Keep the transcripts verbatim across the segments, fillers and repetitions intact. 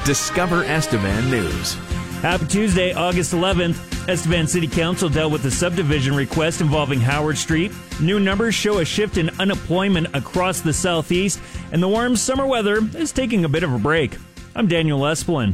Discover Estevan News. Happy Tuesday, August eleventh. Estevan City Council dealt with a subdivision request involving Howard Street. New numbers show a shift in unemployment across the southeast, and the warm summer weather is taking a bit of a break. I'm Daniel Esplin.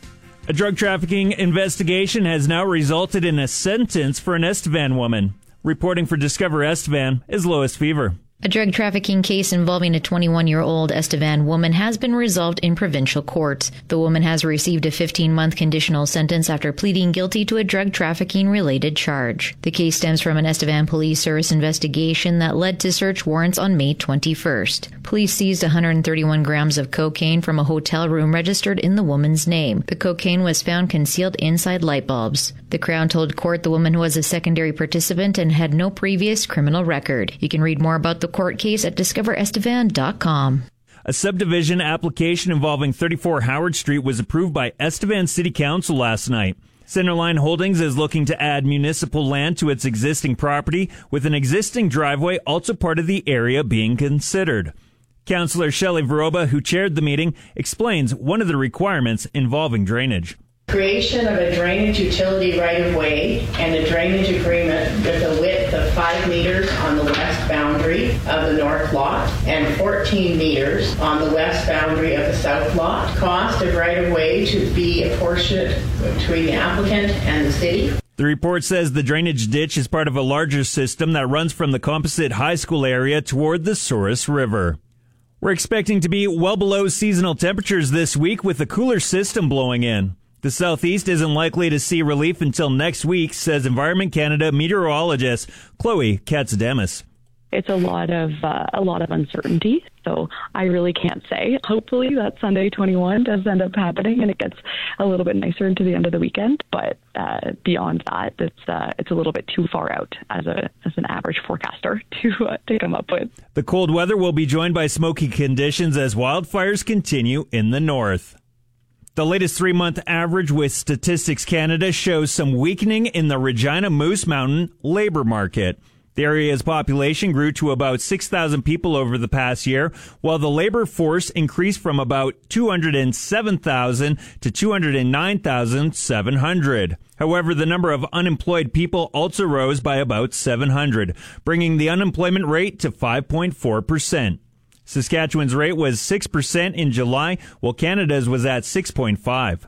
A drug trafficking investigation has now resulted in a sentence for an Estevan woman. Reporting for Discover Estevan is Lois Fever. A drug trafficking case involving a twenty-one-year-old Estevan woman has been resolved in provincial courts. The woman has received a fifteen-month conditional sentence after pleading guilty to a drug trafficking-related charge. The case stems from an Estevan Police Service investigation that led to search warrants on May twenty-first. Police seized one hundred thirty-one grams of cocaine from a hotel room registered in the woman's name. The cocaine was found concealed inside light bulbs. The Crown told court the woman was a secondary participant and had no previous criminal record. You can read more about the court case at discover estevan dot com. A subdivision application involving thirty-four Howard Street was approved by Estevan City Council last night. Centerline Holdings is looking to add municipal land to its existing property, with an existing driveway also part of the area being considered. Councillor Shelley Veroba, who chaired the meeting, explains one of the requirements involving drainage. Creation of a drainage utility right-of-way and a drainage agreement with a width of five meters on the west boundary of the north lot and fourteen meters on the west boundary of the south lot. Cost of right-of-way to be apportioned between the applicant and the city. The report says the drainage ditch is part of a larger system that runs from the Composite High School area toward the Souris River. We're expecting to be well below seasonal temperatures this week with a cooler system blowing in. The southeast isn't likely to see relief until next week, says Environment Canada meteorologist Chloe Katsademis. It's a lot of uh, a lot of uncertainty, so I really can't say. Hopefully that Sunday twenty-one does end up happening and it gets a little bit nicer into the end of the weekend. But uh, beyond that, it's uh, it's a little bit too far out as a as an average forecaster to uh, to come up with. The cold weather will be joined by smoky conditions as wildfires continue in the north. The latest three-month average with Statistics Canada shows some weakening in the Regina Moose Mountain labor market. The area's population grew to about six thousand people over the past year, while the labor force increased from about two hundred seven thousand to two hundred nine thousand seven hundred. However, the number of unemployed people also rose by about seven hundred, bringing the unemployment rate to five point four percent. Saskatchewan's rate was six percent in July, while Canada's was at six point five.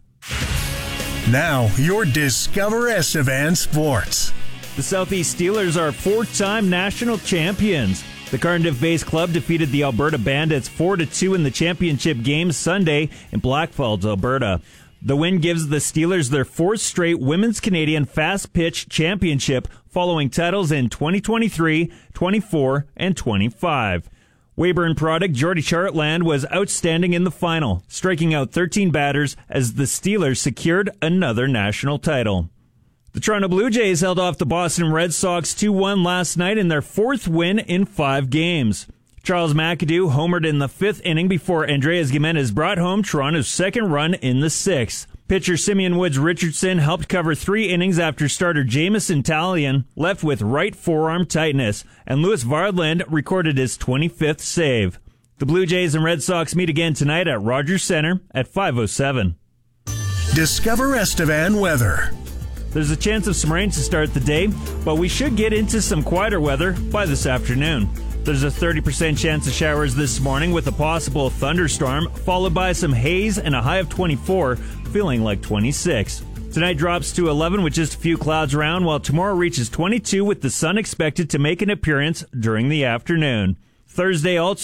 Now, your Discover Estevan Sports. The Southeast Steelers are four-time national champions. The Cardiff-based club defeated the Alberta Bandits four to two in the championship game Sunday in Blackfalds, Alberta. The win gives the Steelers their fourth straight Women's Canadian Fast Pitch Championship, following titles in twenty twenty-three, twenty-four, and twenty-five. Weyburn product Geordie Chartland was outstanding in the final, striking out thirteen batters as the Steelers secured another national title. The Toronto Blue Jays held off the Boston Red Sox two one last night in their fourth win in five games. Charles McAdoo homered in the fifth inning before Andreas Gimenez brought home Toronto's second run in the sixth. Pitcher Simeon Woods Richardson helped cover three innings after starter Jamison Talion left with right forearm tightness, and Louis Varland recorded his twenty-fifth save. The Blue Jays and Red Sox meet again tonight at Rogers Centre at five oh seven. Discover Estevan weather. There's a chance of some rain to start the day, but we should get into some quieter weather by this afternoon. There's a thirty percent chance of showers this morning with a possible thunderstorm, followed by some haze and a high of twenty-four, feeling like twenty-six. Tonight drops to eleven with just a few clouds around, while tomorrow reaches twenty-two with the sun expected to make an appearance during the afternoon. Thursday also